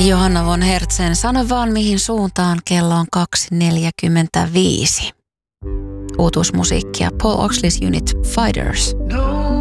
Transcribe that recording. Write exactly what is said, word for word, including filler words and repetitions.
Johanna von Hertzen, sano vaan mihin suuntaan, kello on kaksi neljäkymmentäviisi. Uutuusmusiikkia Paul Oxley's Unit Fighters. No.